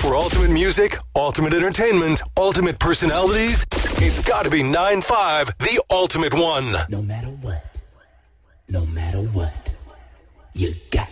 For ultimate music, ultimate entertainment, ultimate personalities, it's got to be 9-5, the ultimate one. No matter what, you got